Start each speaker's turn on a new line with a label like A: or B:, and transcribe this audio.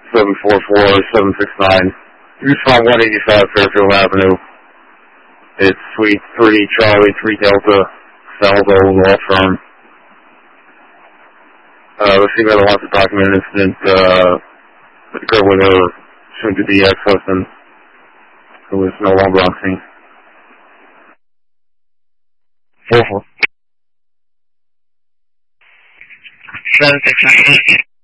A: 744-769. Who's from 185 Fairfield Avenue. It's Suite 3 Charlie 3 Delta Salvo Law Firm. The female wants to document an incident that occurred with her soon-to-be ex-husband, who is no longer on scene.
B: 44. 769.